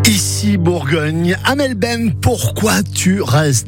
Ici Bourgogne, Amel Ben, pourquoi tu restes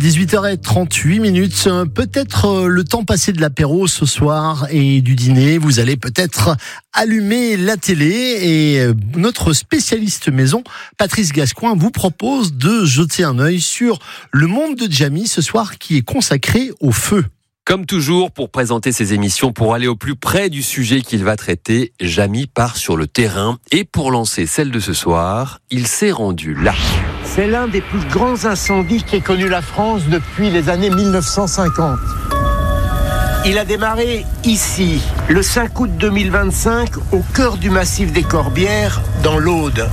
18h38, peut-être le temps passé de l'apéro ce soir et du dîner, vous allez peut-être allumer la télé et notre spécialiste maison, Patrice Gascoigne, vous propose de jeter un œil sur le monde de Jamie ce soir qui est consacré au feu. Comme toujours, pour présenter ses émissions, pour aller au plus près du sujet qu'il va traiter, Jamie part sur le terrain et pour lancer celle de ce soir, il s'est rendu là. C'est l'un des plus grands incendies qu'ait connu la France depuis les années 1950. Il a démarré ici, le 5 août 2025, au cœur du massif des Corbières, dans l'Aude.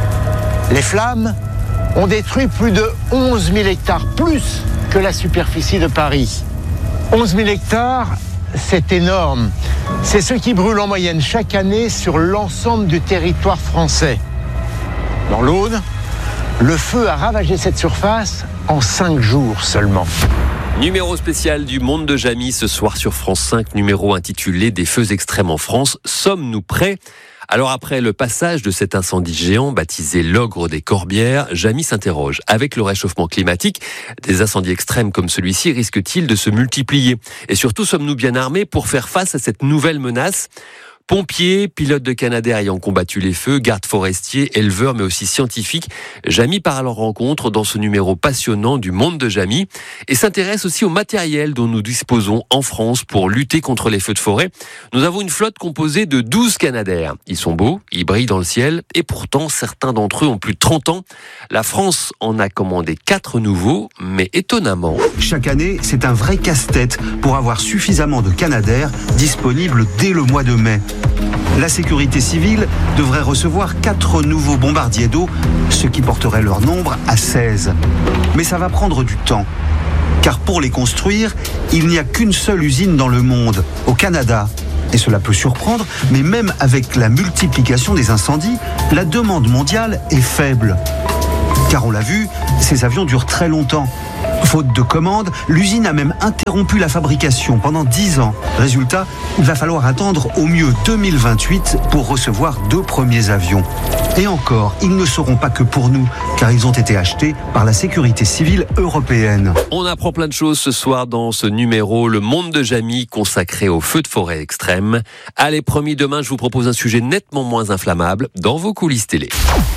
Les flammes ont détruit plus de 11 000 hectares, plus que la superficie de Paris. 11 000 hectares, c'est énorme. C'est ce qui brûle en moyenne chaque année sur l'ensemble du territoire français. Dans l'Aude, le feu a ravagé cette surface en 5 jours seulement. Numéro spécial du Monde de Jamie ce soir sur France 5, numéro intitulé « Des feux extrêmes en France, sommes-nous prêts ?» Alors après le passage de cet incendie géant baptisé l'ogre des Corbières, Jamie s'interroge. Avec le réchauffement climatique, des incendies extrêmes comme celui-ci risquent-ils de se multiplier ? Et surtout, sommes-nous bien armés pour faire face à cette nouvelle menace ? Pompiers, pilotes de Canadair ayant combattu les feux, gardes forestiers, éleveurs mais aussi scientifiques, Jamie part à leur rencontre dans ce numéro passionnant du Monde de Jamie et s'intéresse aussi au matériel dont nous disposons en France pour lutter contre les feux de forêt. Nous avons une flotte composée de 12 Canadair. Ils sont beaux, ils brillent dans le ciel et pourtant certains d'entre eux ont plus de 30 ans. La France en a commandé 4 nouveaux, mais étonnamment. Chaque année, c'est un vrai casse-tête pour avoir suffisamment de Canadair disponibles dès le mois de mai. La sécurité civile devrait recevoir 4 nouveaux bombardiers d'eau, ce qui porterait leur nombre à 16. Mais ça va prendre du temps. Car pour les construire, il n'y a qu'une seule usine dans le monde, au Canada. Et cela peut surprendre, mais même avec la multiplication des incendies, la demande mondiale est faible. Car on l'a vu, ces avions durent très longtemps. Faute de commandes, l'usine a même interrompu la fabrication pendant 10 ans. Résultat, il va falloir attendre au mieux 2028 pour recevoir 2 premiers avions. Et encore, ils ne seront pas que pour nous, car ils ont été achetés par la sécurité civile européenne. On apprend plein de choses ce soir dans ce numéro, le Monde de Jamie, consacré aux feux de forêt extrêmes. Allez, promis, demain, je vous propose un sujet nettement moins inflammable dans vos coulisses télé.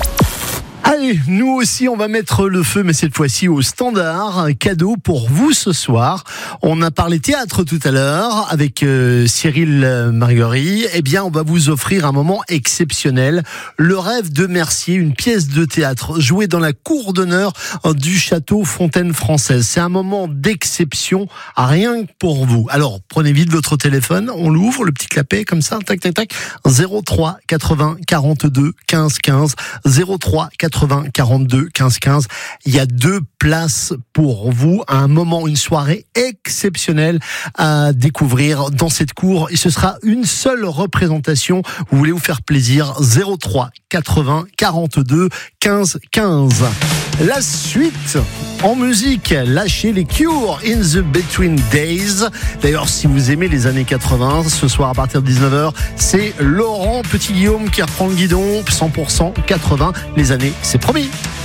Allez, nous aussi on va mettre le feu, mais cette fois-ci au standard. Un cadeau pour vous ce soir. On a parlé théâtre tout à l'heure avec Cyril Marguerite. Eh bien, on va vous offrir un moment exceptionnel. Le rêve de Mercier, une pièce de théâtre jouée dans la cour d'honneur du château Fontaine Française. C'est un moment d'exception, rien que pour vous. Alors, prenez vite votre téléphone, on l'ouvre, le petit clapet comme ça, tac, tac, tac. 03 80 42 15 15. 03 80 42 15 15. Il y a 2 places pour vous, un moment, une soirée exceptionnelle à découvrir dans cette cour et ce sera une seule représentation. Vous voulez vous faire plaisir, 03 80 42 15 15. La suite en musique, lâchez les Cure, In the Between Days. D'ailleurs, si vous aimez les années 80, ce soir à partir de 19h, c'est Laurent Petit-Guillaume qui reprend le guidon, 100% 80, les années, c'est promis.